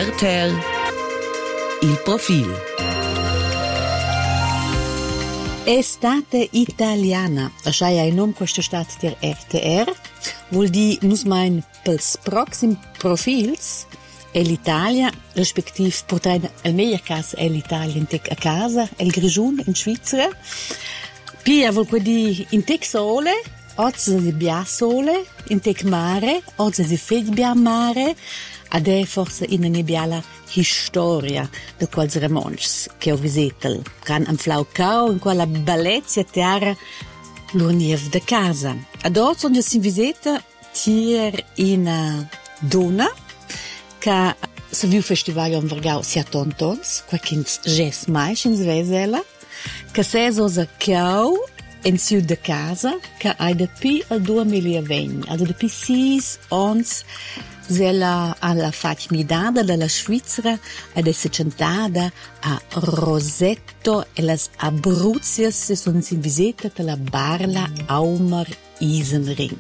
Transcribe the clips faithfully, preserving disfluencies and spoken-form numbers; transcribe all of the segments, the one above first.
R T L Il profilo. Estate italiana, așa e nom questo stat der R T R, vuol di nus mein pels proxim profils e l'Italia, respektiv portare al meglio caso è l'Italia in tec a casa, el Grigiun in Svizzera. Pia vuol di in tec sole, oggi di bia sole, in tec mare, oggi di fed bia mare, ad è forse in una biala storia de quals remonts che ho visitato, can am flaucau in quella bellezza terra l'urniev de casa. Ad oggi on si visita tier in dona che se viu festival on vergau sia tontons, qua kins jes mais in Svesela, che se osa chiau in sud de casa, che hai de pi al duemilaventi, also de pi sis ons Zella alla facimidada della Svizzera ed è centrata a Rosetto e le Abruzzias si sono in visita della Barla Aumer Isenring.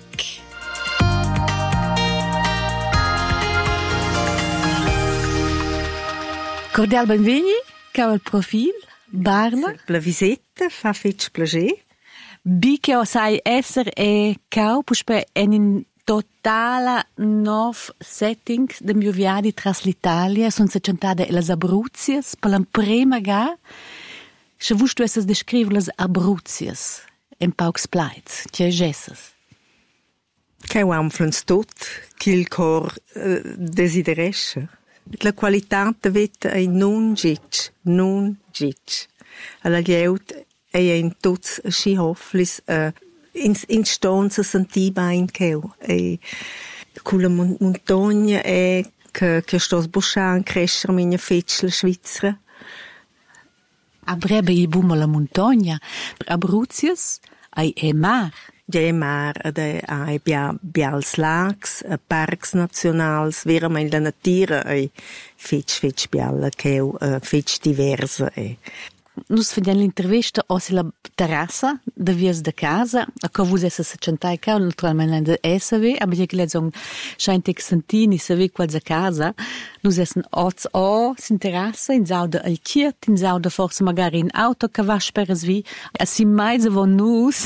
Cordial benveni, cau il profil, Barla. La visita fa fetch plager. Bi che o sai essere e cau, puspe en in totala nov settings de mio viadi tras l'Italia son se centade las Abruzzias per la prima ga se vus tu essas descriver las Abruzzias en paucs plaits che gessas che amflans tot qu'il cor uh, desideresce la qualità de vita è non gic non gic alla lieut è in tots schi hoflis uh, in in stonza sentiva in cheu e con la montagna e che che sto sbosciando crescere mia feccia Svizzera a breve i bum la montagna Abruzzias ai e mar ja mar de ai bia bials lags parks nationals veramente la natura ai fetch fetch bialla cheu fetch diverse e Nus facciamo l'intervista o sulla terrazza da vias da casa, a co vus essa se centai ca naturalmente da S V, aber je che son scheint sentini se ve qualza casa, nus essen oz o sin terrazza in sau da alchiert, in sau da forse magari in auto ca va speres vi, a si mai se von nus.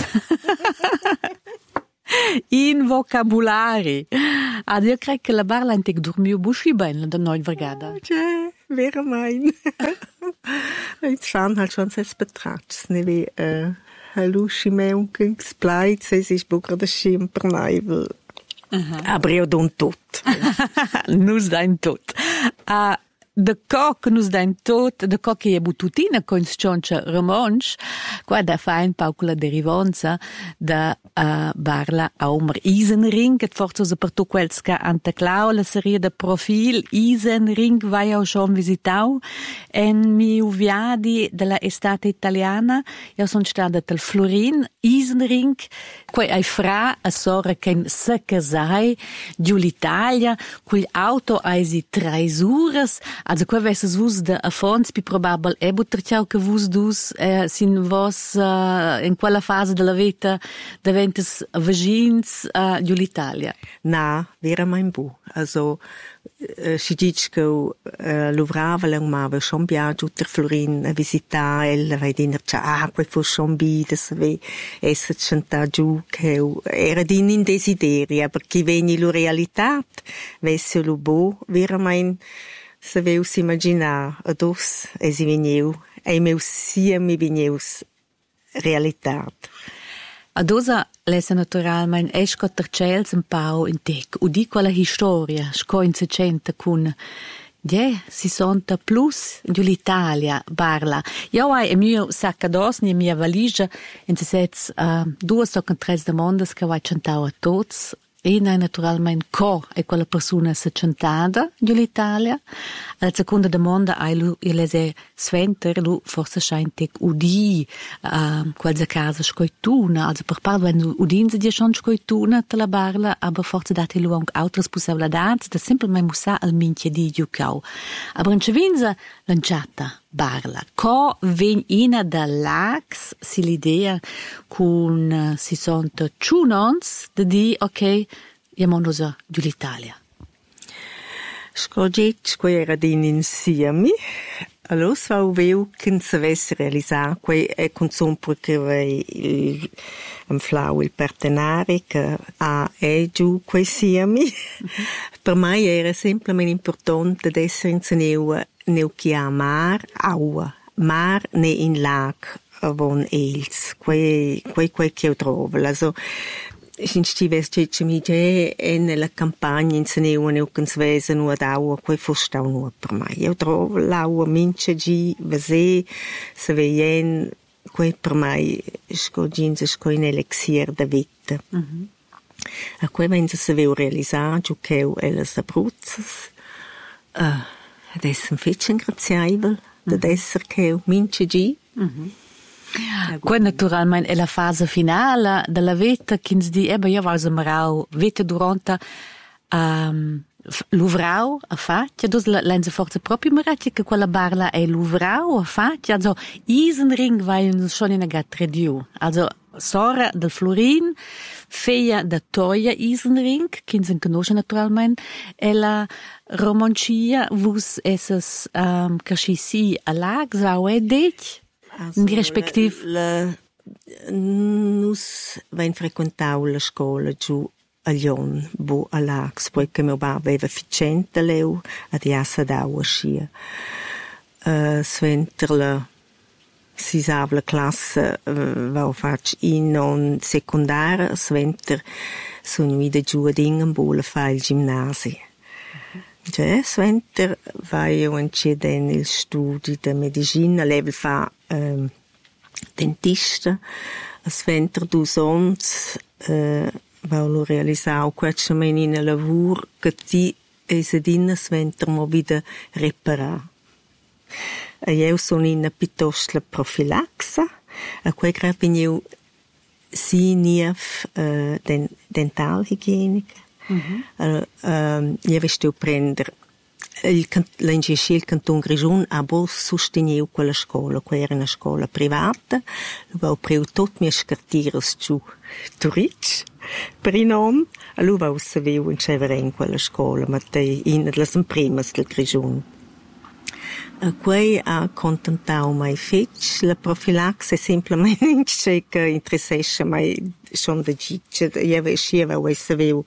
In vocabulari. Ad io crec che la Barla in tec dormiu buschi ben da noi vergada. Ja, wäre mein. Ich fan halt schon ses betrachts, ne wie äh Halushi Meunkens Pleits, es ist bucher der Schimperneivel. Aber io don tot. Nus dain tot. Ah de co che nus dain tot, de co che è bututina con scioncia romansch, qua da fa un paucula derivanza da uh, Barla Aumer Isenring, che forse se per tu quels che ante clau la serie de profil Isenring vai auch schon visitau en mi uviadi della estate italiana, io sono stata del Florin Isenring, qua ai fra a sora che se casai giù l'Italia, quel auto eisi tre ures. Also qua vesses vus de a fons pi probabel e buterciau che vus dus eh, sin vos uh, in quella fase della vita daventes vagins uh, giù l'Italia. Na, vera mein bu. Also uh, si dic che uh, luvrava lang ma schon viaggio ter Florin a visitare el vai dinner cha ah quei fu schon bi des ve esse centa giù che era din in desideria perché veni lu realitat vesse lu bo vera mein se veus imaginar a dos e si veniu e meu sia mi veneus realitat. A dosa lesa naturalmein esco tercels un pau in tec udi quella historia sco in secenta cun die sessanta plus giù l'Italia Barla. Io hai il mio sacca d'os ni mia valigia in se sets uh, due stocken tres demandas che vai centau a tots. E noi naturalmente co è quella persona se centada giù l'Italia. La seconda domanda è lui lese sventer lu forse scheint udi uh, qualche casa scoituna, also per par wenn udin se dir schon scoituna te la Barla, aber forse dati lu anche altres possibilità da semplicemente musa al minchia di giucau. Aber in cevinza lanciata Barla. Co ven ina da lax si l'idea con uh, si sont chunons de di ok, io mondo giù l'Italia. Scorgetg, quei era din insieme. Allora, svau veu che non si avesse realizzare, quei è consum perché il un flau il partenari che ha è giù quei siemi. Mm-hmm. Per me era semplicemente importante di essere in seneu neu chi ha mar, aua, mar ne in lag von els. Quei quei quei che io trovo. Also, sin stives cece mi ge e nella campagna in seneu neu che svese nu ad aua, quei fosta nu per me. Io trovo l'aua mince gi, vese, se veien, quei per me sco gins sco in elixir da vita. Mm-hmm. A quei vense se veu realisar giù che ellas abruzzas. Uh, adesso un fecen graziaivel, mm-hmm. da esser che mince gi. Mm-hmm. Qua naturalmente è la fase finale della vita che si dice, eh, io voglio marau vita durante um, l'uvrau a faccia, dus lenze forse proprio maraccia che quella barla è l'uvrau a faccia, also Isenring vai schon in a gatrediu, also sora del Florin, feia da Toia Isenring, che si conosce naturalmente, e la romancia vus esses um, cascissi a lag, zvau e dec, in respectiv. La, la, nus vain frequentau la scola giù a Lyon, bo a Lax, poi che mio babbo aveva ficenta leu, a diassa d'aua scia. Uh, sventer la sisavla classe uh, va fac in non secundara, sventer sono ida giù ad Ingenbola fa il ginnasio. Cioè, sventer va io in il studio di medicina, level fa um, dentista, sventer du sons uh, Vau realisau quetscha men in lavur che ti esedina sventer mo vida reparar. E eu son in piuttosto la profilaxa, a quei grad vin eu si nief uh, den, dentalhygienica. Mm-hmm. Allora, um, io vesteu prender l'Ingesci il Canton Grigiun ha bo sosteniu quella scola, quella era una scola privata, vau preu tot mie scartiras giù Turic, per i nom, a lui vau saviu in Ceveren quella scola, ma te in las imprimas del Grigiun. A quei ha contentau mai fetch, la profilaxe semplicemente che interessesce mai schon da gicce, io vescieva o saviu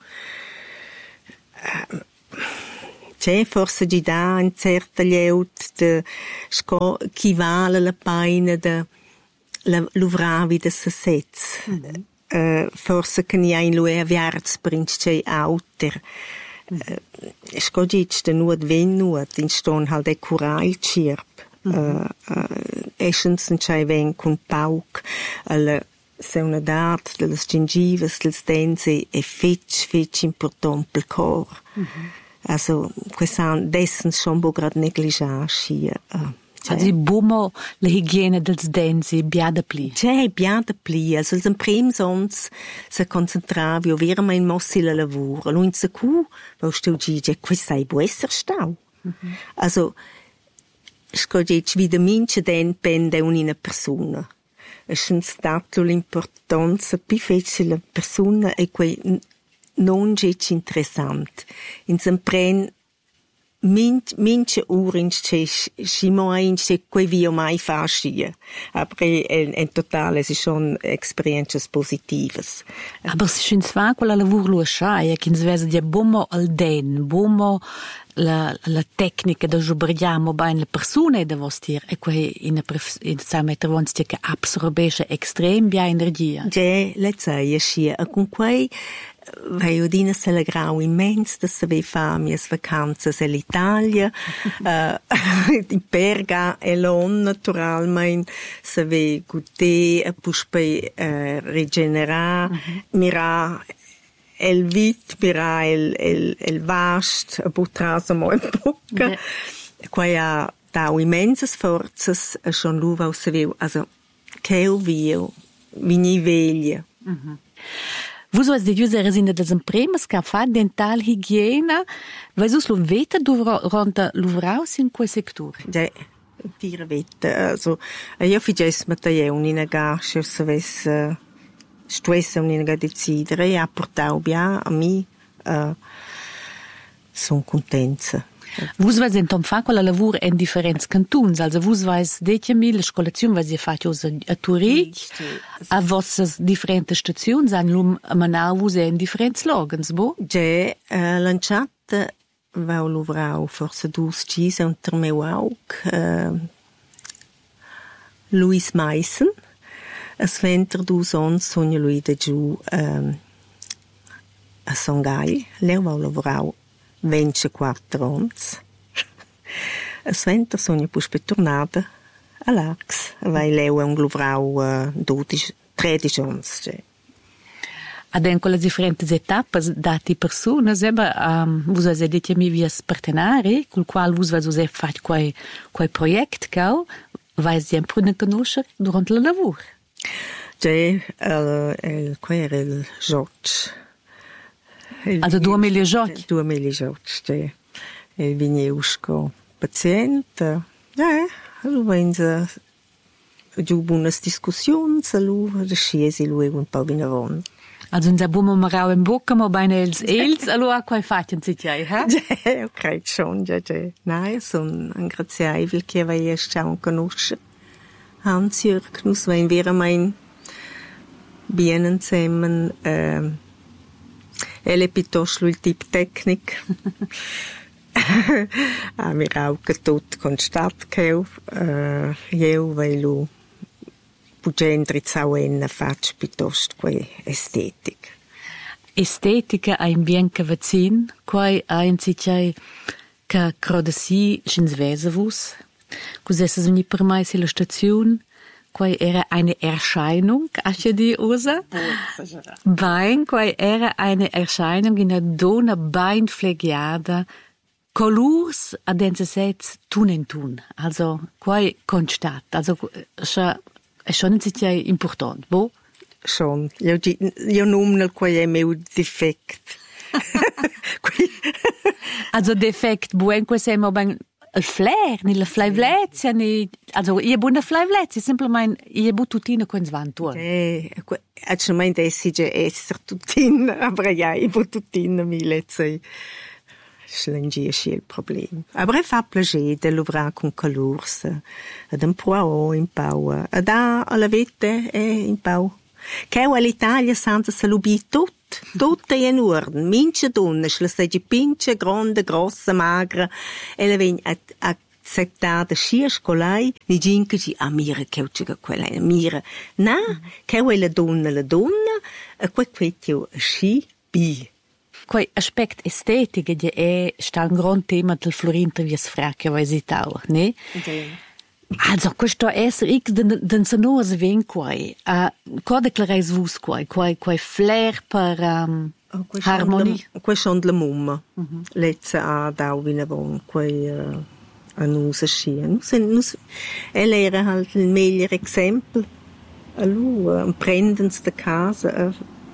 c'è forse gi da un certo lieut de sco chi vale la paina de la luvravi de sasets. Mm-hmm. Uh, forse che ni ha in lui aviarts princ c'è auter. Mm-hmm. Uh, sco gic de nuot ven nuot in ston halt e curai cirp. Mm-hmm. Uh, uh, eschens c'è ven con pauc alla se una dat de las gingivas, dels denti è fetch fetch important pel cor. Mm-hmm. Also, quest'anno dessen schon bo grad negligiar schia. Uh, also, bumo la higiene dels denti biada pli. C'è biada pli. Also, els imprim sons se concentravi o vera in mossi la lavur. Lo in secu, vau steu gige, questa è bu esser stau. Mm-hmm. Also, scogic vida mince den pende un'ina persona. E schon stato l'importanza pi fece la persona e quei non c'è interessant. In sempren mince mince urins c'è schimo ein c'è quei vio mai fa schia. Aber in, in totale si schon experiences positivas. Aber si schön zwar quella lavur lo schai, che svesa di bommo al den, bommo la la tecnica da jubriamo bei le persone da vostir e quei in in sameter vons che absorbesce extrem bia energia. Je le sai schia con quei vai odina se la grau immens da se ve fa mias vacanzas all'Italia uh, in Perga e Lon naturalmente se ve guté a puspe uh, regenerar mm-hmm. mira el vit mira el el el vast a butrasa mo in bocca quai ha dau immensas forzas a schon luva se ve also che vio vini veglia. Mm-hmm. Vus vas de gius eres in des impremas ca fa dental higiena, vai sus lo veta durante l'uvraus in quel sector? Ja, tira veta. Also, io figes ma te un in gasce, se ves uh, stress un in decidere, e ha portau bia a mi uh, son contenta. Vus vais entom fa quella lavur en differents cantuns, also vus vais decia mil la scolazione vais ihr fatg us a Turic, a vossas differentes staziuns an lum a manau vus en differents logens, bo? Ge, uh, lanciata vau luvrau forse dus cis unter meu aug, uh, Louis Meissen, es venter dus ons sonja lui de giù um, a Songai, leu vau luvrau ventiquattro ons. Es venter sonja pus pe tornada a l'Ax, vai leu un luvrau uh, dodici, tredici ons, ge. Ad en quelle differentes etapas dati personas, eba, um, vus has edit mi vias partenari, col qual vus vas usar fat quai, quai project, cau, vais diem pruden conoscer durant la lavur. Ge, uh, el, quai era il George. El Also du mille George? Du mille George, ge. El viniusco pacient, ja, lu venza giù buonas discussions, lu resciesi lui un po' vinavon. Also in der Bumme marau in Bocca, ma beine els els, allora quai fatien sit jai, ha? Ja, ho creit schon, ja, ja. Nein, son un graziaivel che vai erst auch conosce. Hans-Jürg, nus vein vera mein bienen zusammen, äh, ele piuttosto il tip tecnic. Ah, mir auch tot constat cheu, äh, eu vai lu Pugentri zauenna fac piuttosto quei estetic. Estetica ein bien che vacin, quai ein sicai che crodasi schins vesavus. Cos'essas ogni per mai se la stazione, quai era eine Erscheinung, asche di usa. Bein, quai era eine Erscheinung in a dona bein flegiada, colurs ad enses tun en tun. Also, quai constat. Also, scha è schon sicher important, bo? Schon. Io, io numnel quai è meu defect. Also defect, buen quai semo ben il flair, ni la flaivlezia, ni... Also, io buona flaivlezia, semplicemente, io bu tutina con svantur. Eh, acciamente esige esser tutina, aber ja, io bu tutina mi lezei. Schlengia schi il problem. Aber e fa plager de l'uvrar con calurs, ad un po' in pau, ad a alla vette e in pau. Che all'Italia senza se lubi tut, tutta in ordine, mince donne, la segi pince, grande, grossa, magra, e le ven accettata scia scolai, ni ginca ci a mira che ucciga quella, mira. Na, che la donna, la donna, e quel quetio sci bi. Quei aspect estetico che è sta un gran tema del Florinter vies fracca visitau, ne? Okay. Also, questo essere x den sonos ven quai. Uh, co declarais vus quai? Quai quai flair per um, oh, harmonie? Questo è la mumma. Mm-hmm. Lezza a dau vinavon, quai uh, a nusa scia. Nus, nus, ella era halt il miglior esempio. A lu, uh, prendens de casa, uh,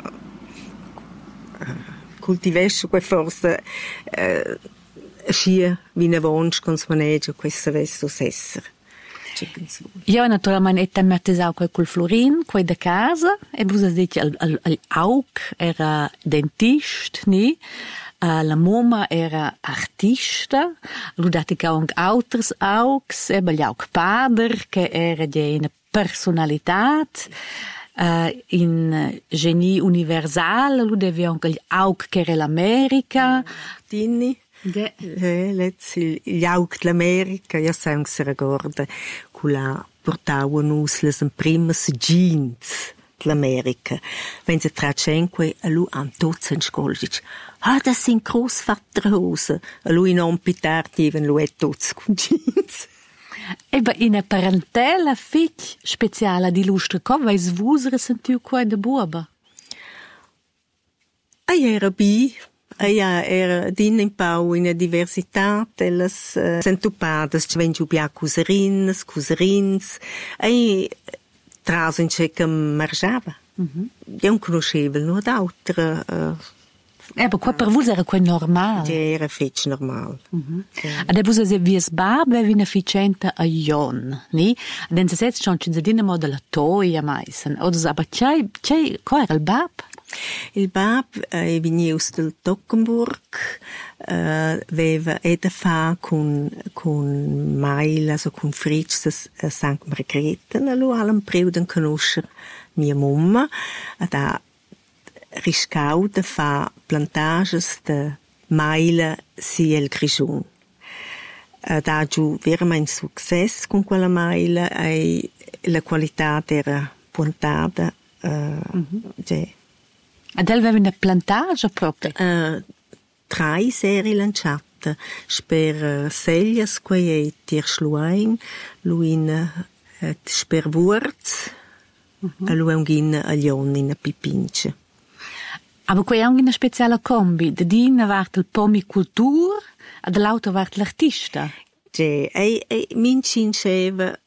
uh, cultivesce quei forse uh, scia vinavons con smaneggio questo vesto sesser. Io naturalmente e tam mettesau quel col Florin, quei da casa, e vus has dit al, al, al Aug era dentist, ni? Uh, la mamma era artista, lu dati ca anche auters augs, e gli aug pader, che era di una personalitat, uh, in genie universale, lu devi anche gli aug che era l'America. Tini. Ge. Eh, let's gli aug l'America, io sai che si ricorda, quella portava nus les primas jeans l'America. Wenn sie traccenque, a lui an tots in scuola dice, ah, das sind Großvaterhose. A lui non più tardi, wenn lui è tots con jeans. Eba in una parentela fitch speciale di lustre, come vais vusere sentiu qua in de buoba? Ah, era bi. Ah, ja, era din in pau in a diversità delles uh, sentupadas, ci vengiu bia cuserines, cuserins, e traso in che che margiava. Mm-hmm. Io non conoscevo, no, d'altra uh, Eh, ma qua per voi era quel normal. Era fetch normal. Mm-hmm. Ed vos se vies bab ve vina ficenta a Jon, ni? Den se setz schon cinza dina moda la toia meisen. Oder so, aber c'hai, c'hai, qua era il bab? Il bab è venius del Tockenburg, uh, veva eda fa con, con Mail, also con Fritz a Sankt Margrethen, allo allem preuden conoscer mia mamma, da riscau da fa plantages de Mail si el Grigion. Da giù veramente success con quella Mail e la qualità era puntata, uh, mm-hmm. Ed el aveva una plantage proprio? Uh, Trai seri lanciate, sper uh, seglias quei e tir schluain, luin uh, sper wurz, mm-hmm. a luangin a lion in a pipince. Aber quei è una speciale combi, de dina vart il pomicultur, e dell'auto vart l'artista. Ge, e, e min cinceva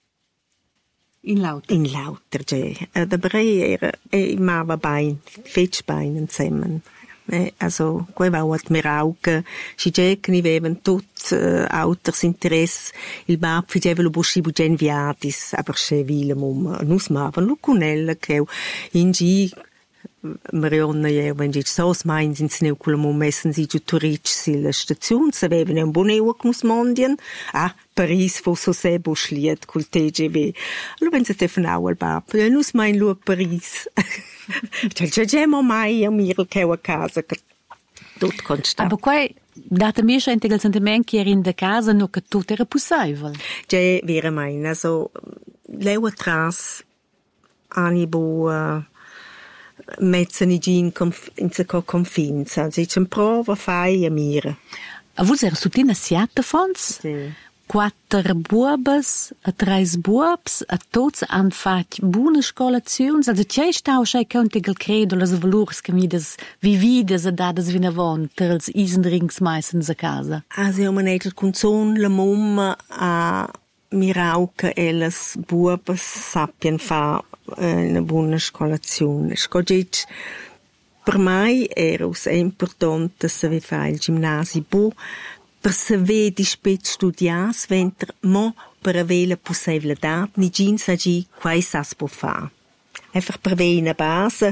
in lauter. In lauter, ge. Uh, da brei era, e mava bain, fetch bain insieme. Eh, also, quei va at mirauca, si gecni veven tut uh, auters interess, il bab fideva lo busci bugen viatis, aber se vile mum, nus mavan lo cunella, che in gi Marionna, ja, wenn ich so meinen, sind sie nicht cool, messen sie zu Turic, sie la Station, sie werden ein Boneo aus Mondien, ah, Paris, wo so sehr buschliert, col T G V. Allora, wenn sie davon auch albab, ja, nus mein Lu Paris. Cioè, c'è già mai a mir che a casa, che tutto constant. Aber quai, data mir schon integral sentiment che era in der casa, no che tutto era possibile. Cioè, vera mein, also, leu atras, anibo, uh, mezzani gin in se co confinza, si c'è un prova fai a mira. A voi era sutina siata fons? Sì. Quattro buobas, a treis buobs, a tots han fatg buone scolazions, also c'è stau schei contigal credo las valurs che mi des vivides e dadas vinavon terls isenrings meissens a casa. Also io manegel con son la mamma a mirauca e las buobas sappien fa una buona scolazione. Scogit per mai era importante se vi fa il ginnasio bo per se vedi spet studias venter mo per avere la possibilità ni gin sagi quai sas po fa. Einfach per avere una base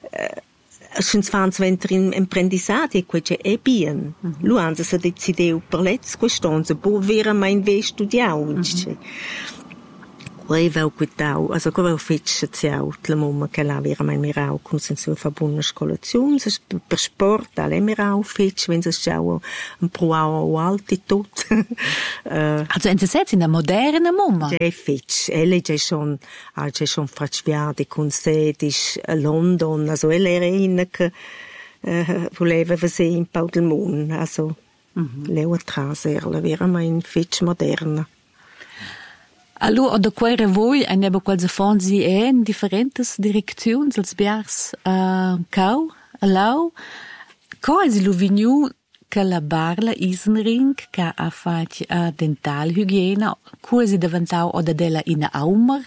schon fans venter in imprendisati quei è bien. Mm-hmm. Lu hanno se decideu per let's questonze bo vera mein ve studiau. Mm-hmm. Quei vau quitau, also quei vau fetch ciau, la mamma che la vera mein mirau con senso fa buona scolazione, per sport alle mirau fetch, wenn es ciau un pro o alti tot. uh, also in se in der moderne mamma. È fetch, elle è schon, ha già schon fracviade con sedisch a London, also elle era in che uh, voleva vedere in Pau del Mon, also mm-hmm. leu atras era la vera mein fetch moderna. Allora, da quei voi hanno qualche fonzi in differenti direzioni, als biars uh, cau, allau. Cosa è l'uvignu che la barla Isenring che ha fatto uh, dental hygiena, cosa è diventato o da della in Aumer?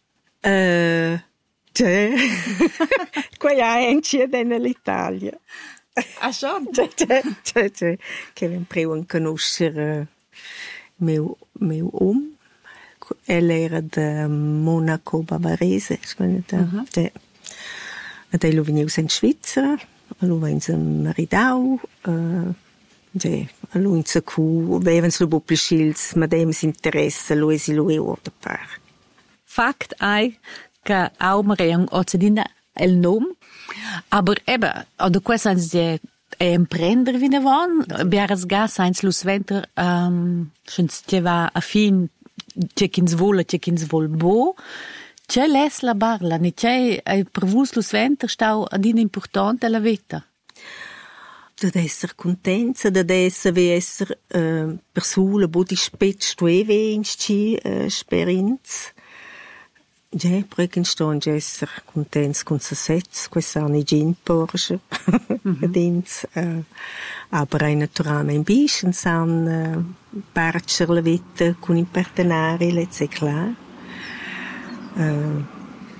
Eh, c'è. Qua è in Cieda nell'Italia. Ah, schon? C'è, c'è, c'è, c'è. Che vi prego a conoscere mio, mio um. Elle era de Monaco Bavarese, uh-huh. Cioè, ed lei veniva in Svizzera, lui va in Maridau, uh, cioè, lui in Sacu, avevano solo un po' schilz, ma dem si interessa, lui si lui o da par. Fakt è che Aumer è un ozzedina il nome, aber eben, oder questo è imprender wie ne van, biaras gas eins lus venter, um, schens te va a fin c'è chi svola, c'è chi svol bo, c'è les la barla, ne c'è per vus lo sventer stau ad in importante la vita. Dad esser contenza, dad esser vi esser uh, persula bo di spet stueve in sci uh, sperinz. Ja, preken ston esser contenza con se sets, questa ni gin Porsche, dins, uh, aber ein naturale in Bischen san uh, parcher la vita con i partenari, c'est clair. Uh,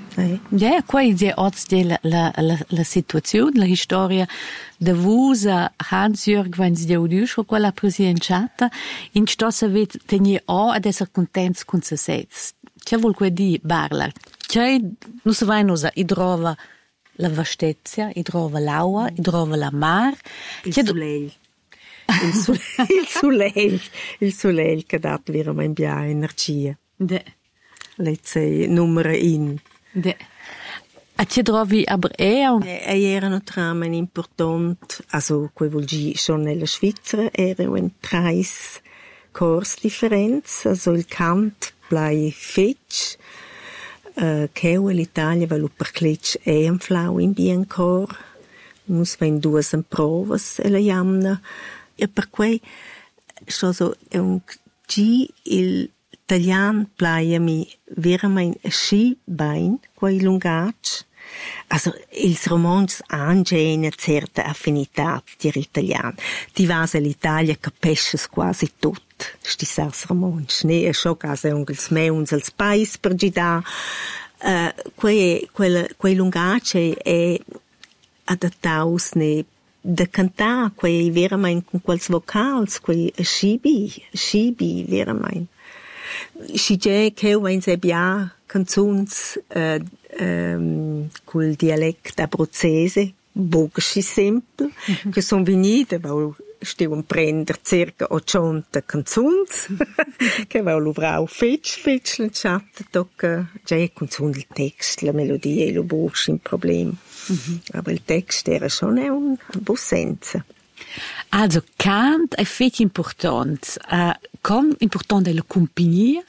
Eh. Ja, qua è oggi la, la, la, la situazione, la storia de vusa Hans-Jörg Weinz-Deuduscho, quella presidenziata, in sto se vet tenir o ad esser contents con se sets. C'è vuol que di Barla? C'è, non se vai nosa, i trova la vastezza, i trova l'aua, i trova la mar. Il soleil. Il soleil, il soleil, il soleil che dà veramente bia energia. De. Let's numero in. De. A ci trovi aber eher? E erano tramen important, also quei vuol dire schon nella Svizzera erano in treis Kurs differenz, also il cant blei fetch, uh, che l'Italia va lu per cletch e un flau in bien cor, nus vain duas en provas e la jamna, e per quei so so è un gi il italian plaia mi veramente schi bain quei lungac. Also, ils romans hanno una certa affinità per l'italiano. Ti vas all'Italia capisci quasi tutto. Sti sars romans. Ne è ciò che sono els meuns, els pais per gida. Uh, quei, quel, quei lungace è adattaus ne da cantare, quei veramente con quels vocals, quei scibi, scibi veramente. Si dice che wenn se bia canzuns uh, um, col dialect abruzzese, bogschi sempre, mm-hmm. che sono venite, weil stiven prender circa ottanta canzuns, che weil lo vrau fetch, fetch, lanciata, tocca, già canzun il text, la melodia e lo bogschi un problema. Mm-hmm. Aber il text era schon un po' senza. Also, cant è fetch important. Uh, com important è la compagnia?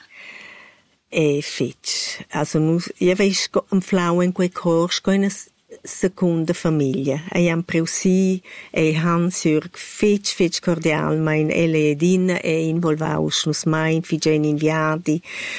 È fetch. Also, nus, io vedo un flau in quei cors, con una seconda famiglia. E han preusi, e Hans-Jörg fetch, fetch cordial, mein ele edina e involvaus nus mein, figen inviadi.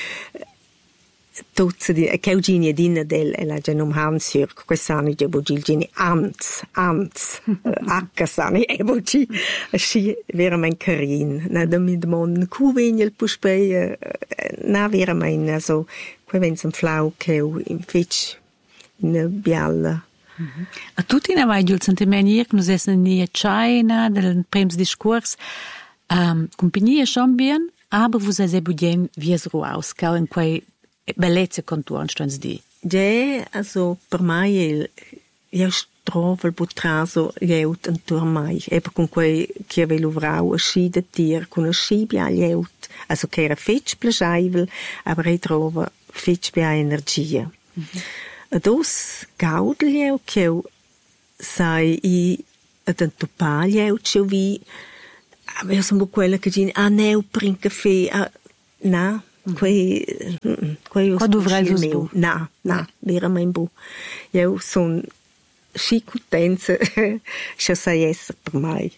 Tuzza di, che Eugenia edina del, e la genum Hans-Jörg, quest'anno di Ebogilgini, Anz, Anz, Accasani, Ebogi, asci, veramente carin. Na, da mi demon, cu vegna il puspei, na, veramente, also, que vens un flau, che in fetch, in bialla. Mm-hmm. A tutti ne vai giù il sentimento che noi siamo in China, del primo discorso, um, compagnia schon bien, aber vous avez bien vies ruaus, cau in quei bellezza contorn stans di. Ja, also per mai il io trovo il butraso lieut intorno mai, e con quei che avevo vrau a sci de tier con a sci bia lieut, also che era fetch plagaivel, aber io trovo fetch bia energia. Mm-hmm. Ed os gaud lieu che sai i ad antopà lieu che vi aber io sono quella che dice ah neu prin caffè, ah, na quei quei qua dovrai usare na na veramente bu io sono sci contenta che sai essere per mai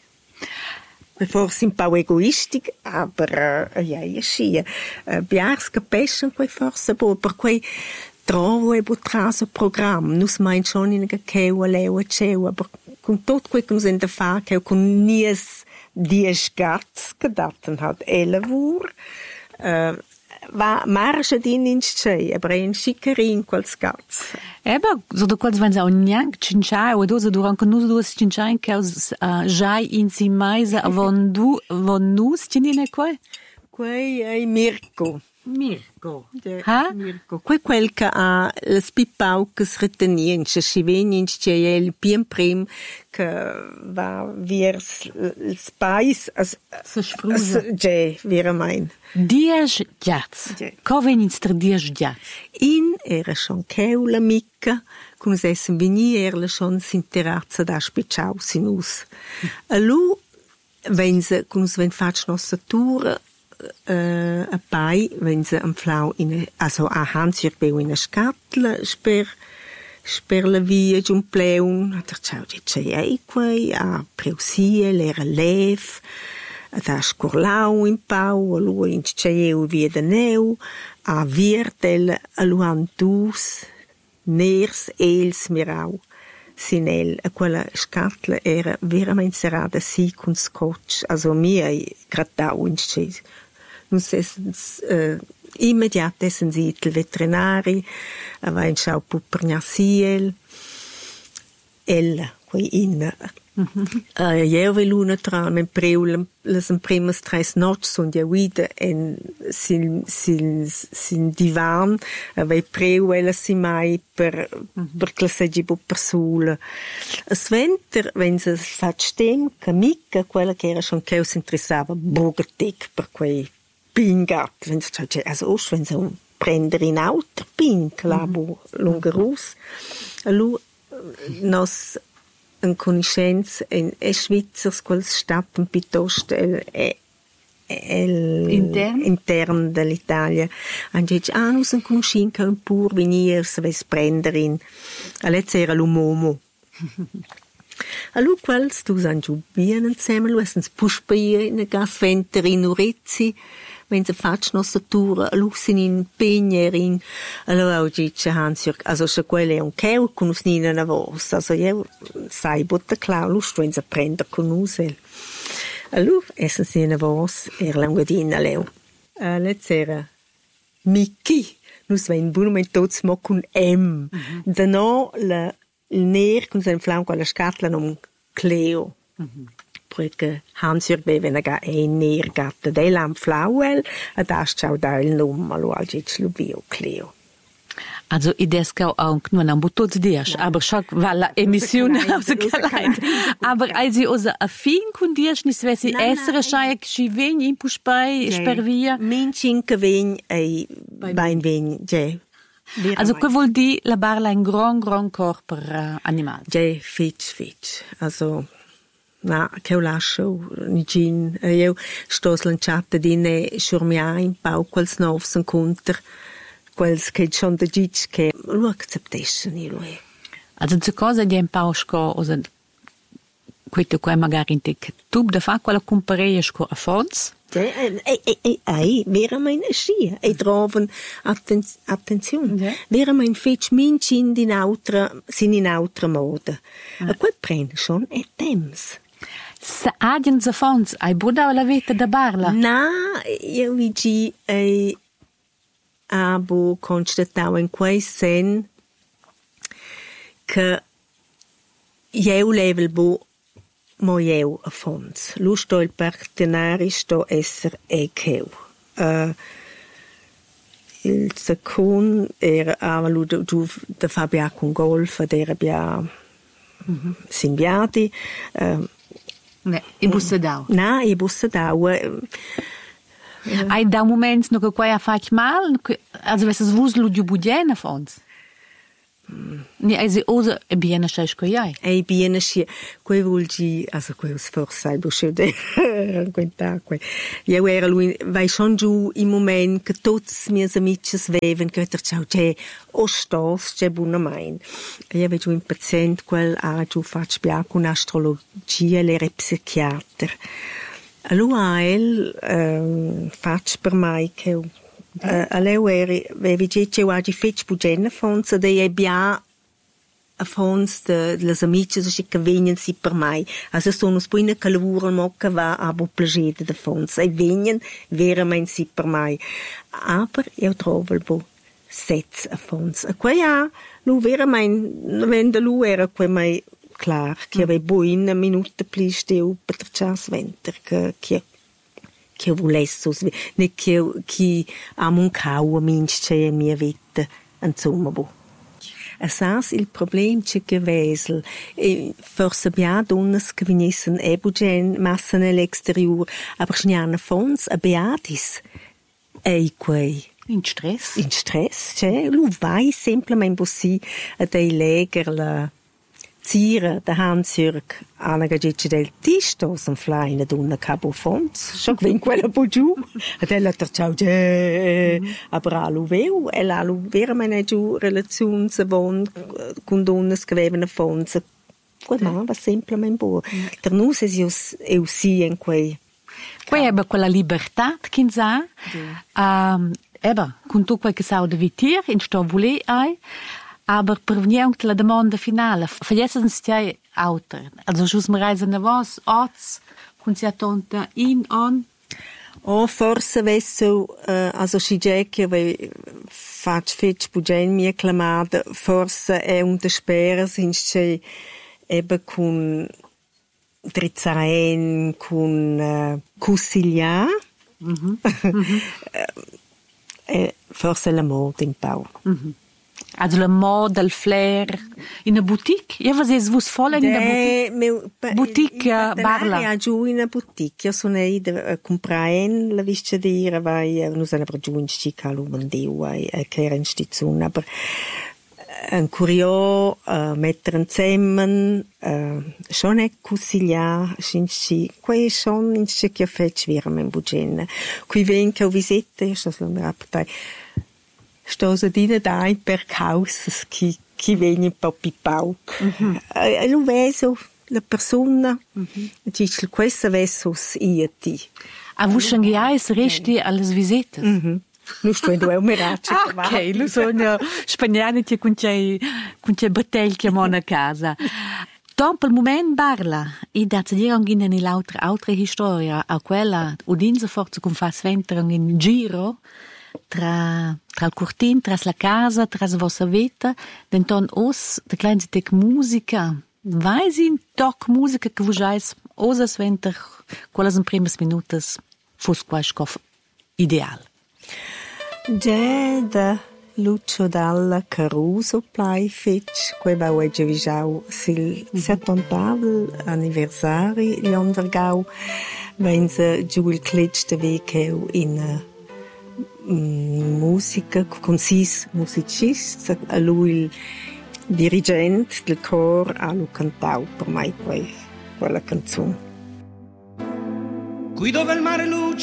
forse un po' egoistica aber uh, ja ja sci uh, biars capiscono quei forse bu per quei trovo e butraso programma nus mein schon in che o leo ceu aber con tutto quel che nus in da fa che con nies dies gats gedatten hat elevur uh, va marcia din in c'è aber in schicarin quals gats eba so do quals vanza ognan cincha o doze durante nus dos cincha in caus jai in si mais avon du von nus cinine quai quei è Mirko Mirko. Ha? Mirko. Quei quel che ha le spipaucas retenienze, si venins c'è il pien prim che va vers il spais as se sprusa. Già, veramente. Dies giats. Co venins tra dies giats? In era schon keula mica, cum se essen veni erle schon s'interazza da spicciau sinus. A lu, wenn se, cum se ven fatsch nossa tura, Uh, a pai wenn sie am flau in also a Hans-Jörg beu in a scatla sper sper la via giun pleun hat er ciao di c'è quei a preusie l'era lev da scorlau in pau a lui in c'è via de neu a viertel a luantus ners els mirau sinel a quella scatla era veramente serata si con scotch also mia grattau in c'è non se uh, Immediat essen sit il veterinari, aveva in schau pupernia siel, ella, quei inna. Mm-hmm. Uh, io velu naturalmente preu les primas tres nots und ja wieder en sin sin sin divan avei preu ella si mai per mm-hmm. per classeggi bu per sul. Sventer wenn se fat stem camica quella che era schon che us interessava bogatic per quei pingat wenn se also auch wenn se prender in auto pin clabo lungerus. Allu nos en conoscenza in e Svizzers quels stappen piuttosto el, el, el intern intern dell'Italia han detto ah non sen conoscin che un pur venir se ves prender in allez era l'uomo allo quels tu san giù bien insieme lo essens puspia in gasventer in Urizzi wenn sie fatsch nostra tour luxin in Pegnerin allora oggi c'è Hansjörg also se quelle un cheu con us nina na vos also io sai botta claus wenn sie prender con us allora essen sie na vos er langadina leu letzera Miki nus wenn buon moment tots mo con M da no la il ner con sein flanco alla scatla non Cleo perché Hansjörg bevena ga ein ner gatta de lam flauel a das ciao da il nome lo algic lo bio Cleo. Also i desca auch nur am butot dias aber schock war la emission ausgekleidet aber als sie osa affin kun dias nis wesi essere schei chi ven in puspai spervia mincin che ven ei bain ven je. Also che vuol di la barla in gran gran corpo uh, animal. Je fit fit. Also na che lascio nigin io sto slanciata dine schurmia in pau quels novs incontr quels che schon de gitsch che lo acceptation io è. Also zu cosa di un pau sco osa questo qua magari in te tub da fa quella compareia sco a fons. Ei, ei, ei, ei, vera mein schia, ei droven atten, attenzione. Yeah. Vera mein fetch minci in din autra, sin in autra mode. Ah. A quel prende schon e temps. Se agien za fons, ai buda la vita da barla? Na, io vigi ei abo constatau in quei sen che io level bo mo eu a fons. Lu sto il partenari sto esser e cheu. Uh, il secund era ava lu du da Fabia con golf ed era bia mm-hmm. simbiati. Uh, ne, i bussa dau. Na, i bussa dau. Uh, Ai da moments no che quai a fac mal, also wes es vuslu di budena fons. Ni also osa e biena schei sco jai. E biena schi quei vulgi also quei sforzai bu schede quenta quei. Io era lui vai schon giù in moment che tots miei amici sveven che der ciao che o stos che buona mein. Io vedo un paziente quel a giù fac bia con astrologia le psichiater. Allora el uh, fac per mai che Uh, alleu eri vevi dice oggi fetch bugena fons de e bia a fons de les amici so che venien si per mai also sono spoina che lavoro mo che va a bu plagede de fons e venien vera mein si per mai aber io trovo bu sets a fons a quia lu vera mein wenn de lu era que mai clar che ave bu in minuta pli steu per chas venter che che che volesse ne che chi ha un cau minch che mia vita insomma bo asas il problem che gewesel e forse bia donnes che venissen ebugen massen nell'exterior aber schniane fons a beatis ei quei in stress in stress che lu vai semplicemente bossi a dei leger la Zira, der Hansjörg, Anna Gagici del Tisto, son flaina d'una cabo fons, so che in quella po giù, ed ella ter ciao, aber alu veu, ella alu veramente giù relazione se von con donnes che avevano fons, quel ma va semplicemente buono. Per noi se io eu si in quei. Quei ebbe quella libertà, che sa, um, ebbe, con tu quel che sa da vitir, in sto volé ai, aber per venire la domanda finale, fagliesen stai auter, also schus mir reisen na was, orts, kun sia tonta in on. Oh, forse vesso, uh, also si che ve fac fetch bugen mia clamada, forse è un de speras in che ebe con Drizzaen, con uh, Cussiglia, mm-hmm. mm-hmm. e forse la moda in pau. Mm-hmm. Also la moda, il flair, in una boutique? Io facevo vos folle in una boutique? Meu, boutique uh, Barla? Ja, giù in una boutique. Io sono ida a comprare la vista dire, vai, non sono per giù in stica lo mandeu, che era in stizzone, aber un curio, uh, mettere insieme, uh, schon è consigliare, scinci, quei schon in stica che fece vira in bugena. Qui venga o visite, io sto mi rapportai, sto so dina dai per causas chi chi viene un po' pipauc. Mm-hmm. E lo veso la persona, mm-hmm. dice questo vesos io ti. A voi shanghais resti alle visite? Mhm. Nu sto do eu merace. Ok, lu sono spagnani che con c'è con c'è battaglia a casa. Dopo il momento Barla, e da dire anche in l'altra altra storia, a quella udinza forza con fa sventare in giro tra tra il cortin, tra la casa, tra la vostra vita, denton os de kleine tec musica. Vai sin toc musica che vujais osa sventer quelles in primas minutas fos quais cof ideal. Geda Lucio Dalla Caruso plai fetch, que va oggi visau sil settantavel anniversari l'onvergau, vense giù il cletch de veceu in Mm, musica con sis musicisti, a lui il dirigente del coro ha lo cantau per mai quei, quella canzone. Qui dove il mare luce